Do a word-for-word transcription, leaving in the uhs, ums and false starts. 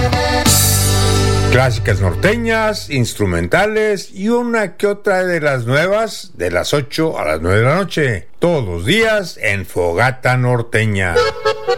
Clásicas norteñas, instrumentales y una que otra de las nuevas de las ocho a las nueve de la noche. Todos los días en Fogata Norteña.